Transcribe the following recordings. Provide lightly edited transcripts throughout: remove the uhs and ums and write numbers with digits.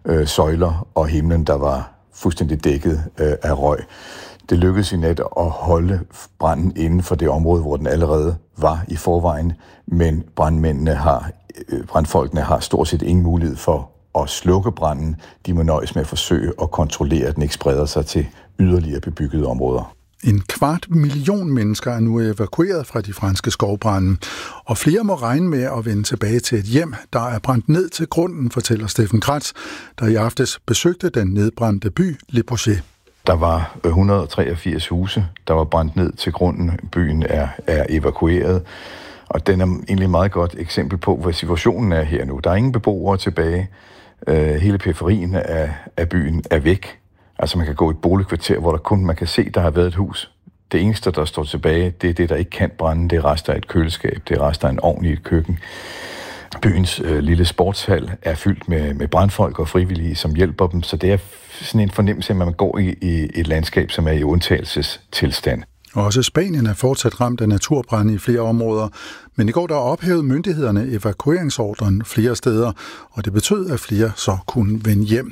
søjler og himlen, der var fuldstændig dækket af røg. Det lykkedes i nat at holde branden inden for det område, hvor den allerede var i forvejen, men brandfolkene har stort set ingen mulighed for at slukke branden. De må nøjes med at forsøge at kontrollere, at den ikke spreder sig til yderligere bebyggede områder. 250.000 mennesker er nu evakueret fra de franske skovbrande, og flere må regne med at vende tilbage til et hjem, der er brændt ned til grunden, fortæller Steffen Kratz, der i aftes besøgte den nedbrændte by Le Bourget. Der var 183 huse, der var brændt ned til grunden. Byen er evakueret, og den er egentlig et meget godt eksempel på, hvad situationen er her nu. Der er ingen beboere tilbage. Hele periferien af byen er væk. Altså man kan gå i et boligkvarter, hvor man kan se, der har været et hus. Det eneste, der står tilbage, det er det, der ikke kan brænde. Det er rester af et køleskab, det er rester af en ovn i et køkken. Byens lille sportshal er fyldt med brandfolk og frivillige, som hjælper dem. Så det er sådan en fornemmelse, at man går i et landskab, som er i undtagelsestilstand. Også Spanien er fortsat ramt af naturbrande i flere områder, men i går der ophævede myndighederne evakueringsordren flere steder, og det betød, at flere så kunne vende hjem.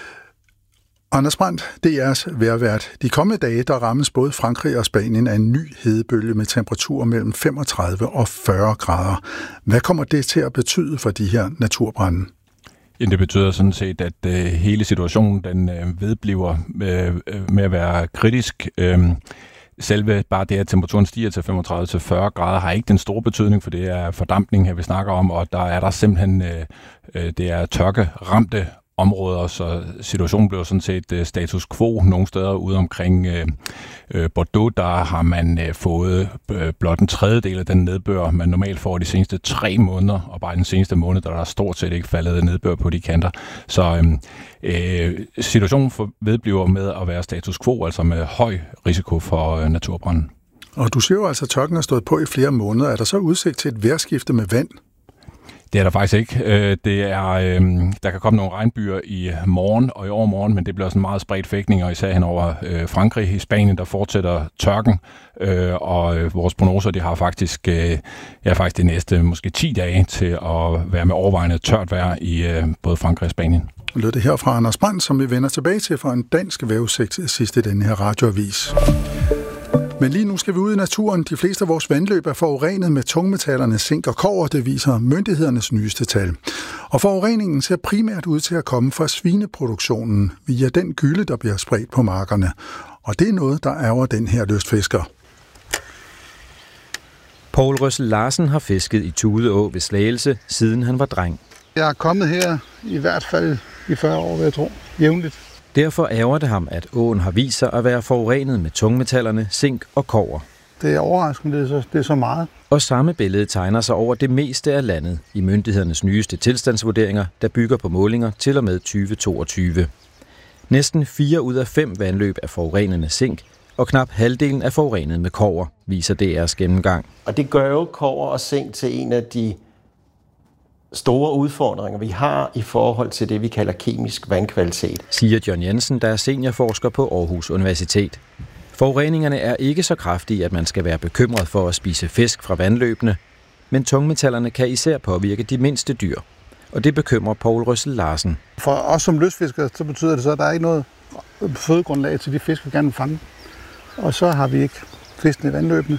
Anders Brandt, DR's vejrvært. De kommende dage, der rammes både Frankrig og Spanien af en ny hedebølge med temperaturer mellem 35 og 40 grader. Hvad kommer det til at betyde for de her naturbrande? Det betyder sådan set, at hele situationen den vedbliver med at være kritisk. Selve bare det, at temperaturen stiger til 35-40 grader, har ikke den store betydning, for det er fordampning her, vi snakker om, og der er der simpelthen det er tørkeramte områder, så situationen blev sådan set status quo nogle steder ude omkring Bordeaux. Der har man fået blot en tredjedel af den nedbør, man normalt får de seneste 3 måneder, og bare den seneste måned, der er stort set ikke faldet nedbør på de kanter. Så situationen vedbliver med at være status quo, altså med høj risiko for naturbranden. Og du siger jo altså, at tørken har stået på i flere måneder. Er der så udsigt til et vejrskifte med vand? Det er der faktisk ikke. Der kan komme nogle regnbyer i morgen og i overmorgen, men det bliver sådan meget spredt fægtning, og især hen over Frankrig. I Spanien, der fortsætter tørken, og vores prognoser, de har faktisk de næste måske 10 dage til at være med overvejende tørt vejr i både Frankrig og Spanien. Lød det her fra Anders Brandt, som vi vender tilbage til for en dansk vejrudsigt sidst i denne her radioavis. Men lige nu skal vi ud i naturen. De fleste af vores vandløb er forurenet med tungmetallerne zink og kobber, det viser myndighedernes nyeste tal. Og forureningen ser primært ud til at komme fra svineproduktionen via den gylde, der bliver spredt på markerne. Og det er noget, der ærger den her lystfisker. Poul Røssel Larsen har fisket i Tudeå ved Slagelse, siden han var dreng. Jeg er kommet her i hvert fald i 40 år, vil jeg tro, jævnligt. Derfor ærger det ham, at åen har vist sig at være forurenet med tungmetallerne zink og kobber. Det er overraskende, det er så meget. Og samme billede tegner sig over det meste af landet i myndighedernes nyeste tilstandsvurderinger, der bygger på målinger til og med 2022. Næsten 4 ud af 5 vandløb er forurenet med zink, og knap halvdelen er forurenet med kobber, viser DR's gennemgang. Og det gør jo kobber og zink til en af de store udfordringer, vi har i forhold til det, vi kalder kemisk vandkvalitet, siger John Jensen, der er seniorforsker på Aarhus Universitet. Forureningerne er ikke så kraftige, at man skal være bekymret for at spise fisk fra vandløbene, men tungmetallerne kan især påvirke de mindste dyr, og det bekymrer Poul Røssel Larsen. For os som lystfiskere, så betyder det så, at der er ikke noget fødegrundlag til de fisk, vi gerne vil fange, og så har vi ikke fisken i vandløbene.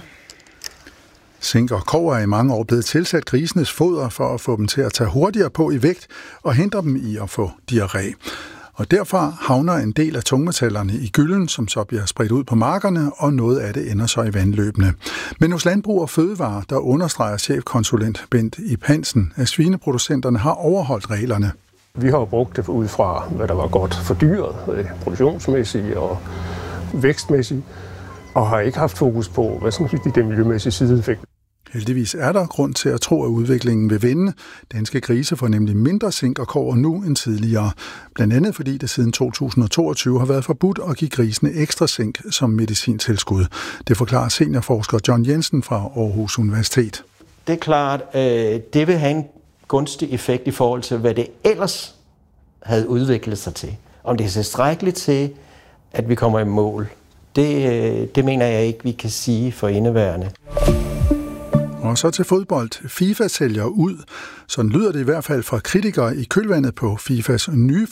Zink og kobber er i mange år blevet tilsat grisenes foder for at få dem til at tage hurtigere på i vægt og hindre dem i at få diarré. Og derfor havner en del af tungmetallerne i gylden, som så bliver spredt ud på markerne, og noget af det ender så i vandløbene. Men hos Landbrug og Fødevare, der understreger chefkonsulent Bent Ib Hansen, at svineproducenterne har overholdt reglerne. Vi har brugt det ud fra, hvad der var godt for dyret, produktionsmæssigt og vækstmæssigt, og har ikke haft fokus på, hvad som er de miljømæssige sideeffekter. Heldigvis er der grund til at tro, at udviklingen vil vende. Danske grise får nemlig mindre zink og kobber nu end tidligere. Blandt andet fordi det siden 2022 har været forbudt at give grisene ekstra zink som medicintilskud. Det forklarer seniorforsker John Jensen fra Aarhus Universitet. Det er klart, det vil have en gunstig effekt i forhold til, hvad det ellers havde udviklet sig til. Om det er tilstrækkeligt til, at vi kommer i mål, det mener jeg ikke, vi kan sige for indeværende. Og så til fodbold. FIFA sælger ud. Sådan lyder det i hvert fald fra kritikere i kølvandet på FIFAs nye